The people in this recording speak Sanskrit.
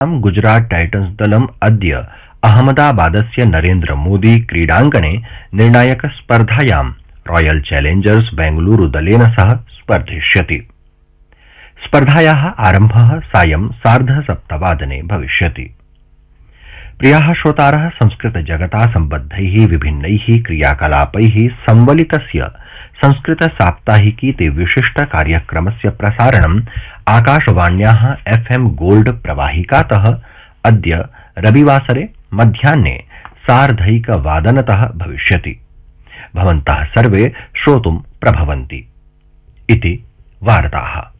गुजरात टाइटन्स दलम् अद्य अहमदाबादस्य नरेन्द्र मोदी क्रीडाङ्गणे निर्णायक स्पर्धायां रॉयल चैलेंजर्स बेंगलुरु दलेन सह स्पर्धिष्यति। स्पर्धायाः आरम्भः सायं 7:30 भविष्यति। प्रियाः श्रोतारः, संस्कृत जगता सम्बद्धैः विभिन्नैः क्रियाकलापैः संवलितस्य संस्कृत साप्ताहिकीति विशिष्ट कार्यक्रमस्य प्रसारणम् आकाशवाण्याः FM गोल्ड प्रवाहिकातः अद्य रविवासरे मध्याह्ने 1:30 भविष्यति। भवन्तः सर्वे श्रोतुं प्रभवन्ति इति वार्ताः।